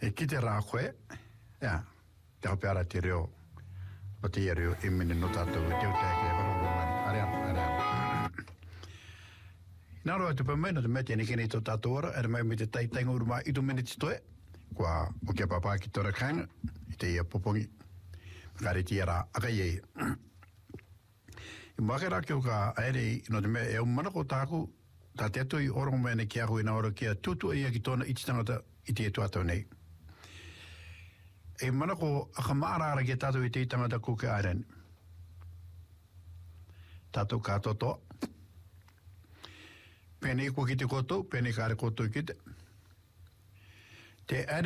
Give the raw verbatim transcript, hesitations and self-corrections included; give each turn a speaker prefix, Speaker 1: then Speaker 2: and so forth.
Speaker 1: E ki te rā koe, ia, te hapeara te reo, o te ia reo, e mene no tātou, e teo tēke, e wharongo mani, are ana, are ana. Nā roa te pamena, te mete ni kene tō tātou ora, e mai me te tai tainga uruma i tu mene te toe, kua o kia papa ki tora kaina, i te ia popongi, kare ti ara aka iei. I makera ki o ka aere, no te mea, e o manako tāku, tā te atu i orongo mene ki ahu i nā ora kia tutu ia ki tōna iti tangata i te etu atau nei. E manako aka maarara ki tātou i te tangata kuke aeren. Tātou kātotoa. Pēnei kua ki te koto, pēnei kāre koto i ki te. Te